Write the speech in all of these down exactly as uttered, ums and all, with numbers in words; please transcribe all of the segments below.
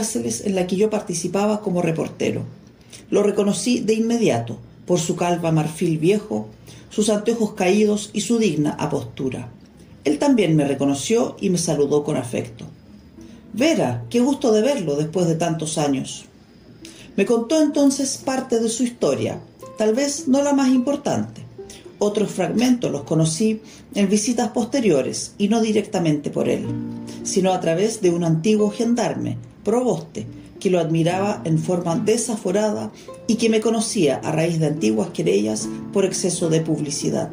cárceles en la que yo participaba como reportero. Lo reconocí de inmediato por su calva marfil viejo, sus anteojos caídos y su digna apostura. Él también me reconoció y me saludó con afecto. «Vera, qué gusto de verlo después de tantos años». Me contó entonces parte de su historia, tal vez no la más importante. Otros fragmentos los conocí en visitas posteriores y no directamente por él, sino a través de un antiguo gendarme, proboste, que lo admiraba en forma desaforada y que me conocía a raíz de antiguas querellas por exceso de publicidad.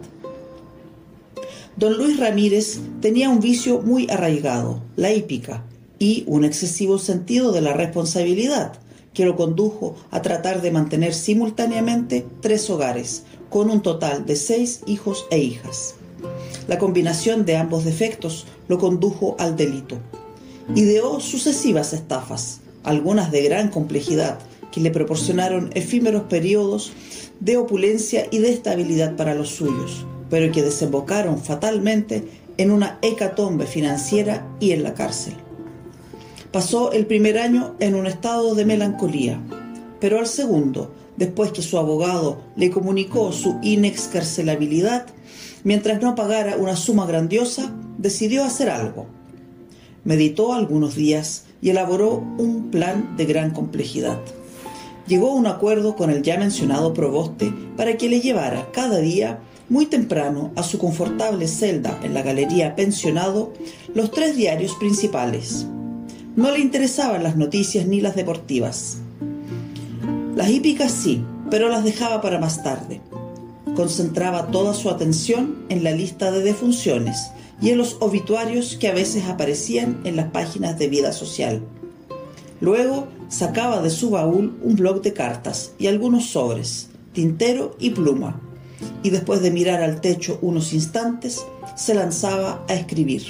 Don Luis Ramírez tenía un vicio muy arraigado, la hípica, y un excesivo sentido de la responsabilidad, que lo condujo a tratar de mantener simultáneamente tres hogares, con un total de seis hijos e hijas. La combinación de ambos defectos lo condujo al delito. Ideó sucesivas estafas, algunas de gran complejidad, que le proporcionaron efímeros periodos de opulencia y de estabilidad para los suyos, pero que desembocaron fatalmente en una hecatombe financiera y en la cárcel. Pasó el primer año en un estado de melancolía, pero al segundo, después que su abogado le comunicó su inexcarcelabilidad, mientras no pagara una suma grandiosa, decidió hacer algo. Meditó algunos días y elaboró un plan de gran complejidad. Llegó a un acuerdo con el ya mencionado proboste para que le llevara cada día, muy temprano, a su confortable celda en la galería pensionado, los tres diarios principales. No le interesaban las noticias ni las deportivas. Las hípicas sí, pero las dejaba para más tarde. Concentraba toda su atención en la lista de defunciones y en los obituarios que a veces aparecían en las páginas de vida social. Luego sacaba de su baúl un bloc de cartas y algunos sobres, tintero y pluma, y después de mirar al techo unos instantes, se lanzaba a escribir.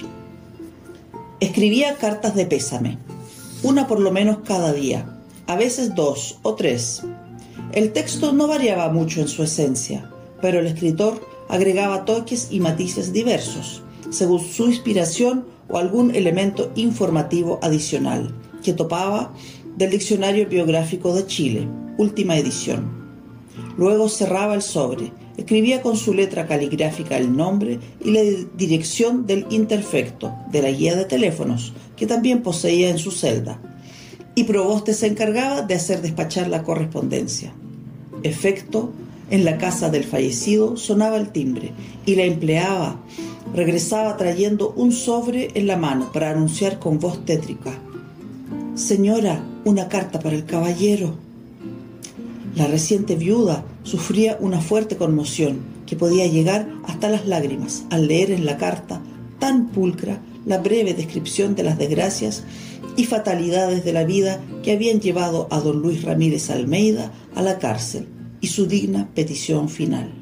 Escribía cartas de pésame, una por lo menos cada día, a veces dos o tres. El texto no variaba mucho en su esencia, pero el escritor agregaba toques y matices diversos, según su inspiración o algún elemento informativo adicional, que topaba del Diccionario Biográfico de Chile, última edición. Luego cerraba el sobre, escribía con su letra caligráfica el nombre y la dirección del interfecto, de la guía de teléfonos, que también poseía en su celda, y proboste se encargaba de hacer despachar la correspondencia. Efecto, en la casa del fallecido sonaba el timbre, y la empleada regresaba trayendo un sobre en la mano para anunciar con voz tétrica: «Señora, una carta para el caballero». La reciente viuda sufría una fuerte conmoción que podía llegar hasta las lágrimas al leer en la carta tan pulcra la breve descripción de las desgracias y fatalidades de la vida que habían llevado a don Luis Ramírez Almeida a la cárcel y su digna petición final.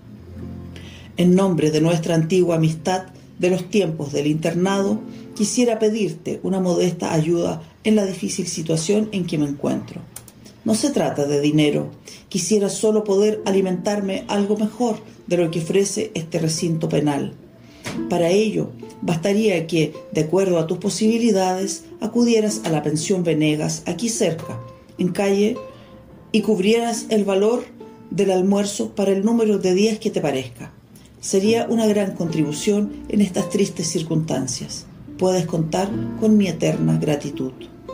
En nombre de nuestra antigua amistad de los tiempos del internado, quisiera pedirte una modesta ayuda en la difícil situación en que me encuentro. No se trata de dinero, quisiera solo poder alimentarme algo mejor de lo que ofrece este recinto penal. Para ello, bastaría que, de acuerdo a tus posibilidades, acudieras a la pensión Venegas, aquí cerca, en calle, y cubrieras el valor del almuerzo para el número de días que te parezca. Sería una gran contribución en estas tristes circunstancias. Puedes contar con mi eterna gratitud.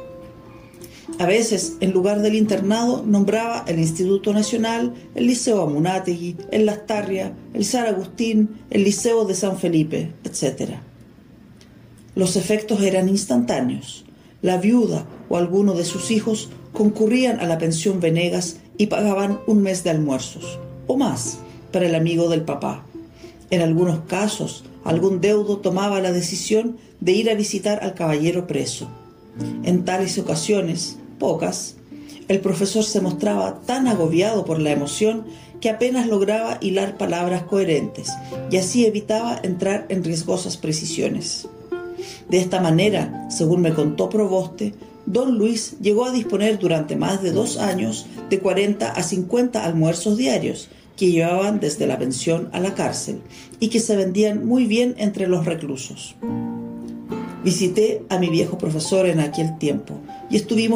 A veces, en lugar del internado, nombraba el Instituto Nacional, el Liceo Amunátegui, el Lastarria, el San Agustín, el Liceo de San Felipe, etcétera. Los efectos eran instantáneos. La viuda o alguno de sus hijos concurrían a la pensión Venegas y pagaban un mes de almuerzos, o más, para el amigo del papá. En algunos casos, algún deudo tomaba la decisión de ir a visitar al caballero preso. En tales ocasiones, pocas, el profesor se mostraba tan agobiado por la emoción que apenas lograba hilar palabras coherentes y así evitaba entrar en riesgosas precisiones. De esta manera, según me contó Proboste, don Luis llegó a disponer durante más de dos años de cuarenta a cincuenta almuerzos diarios que llevaban desde la pensión a la cárcel y que se vendían muy bien entre los reclusos. Visité a mi viejo profesor en aquel tiempo y estuvimos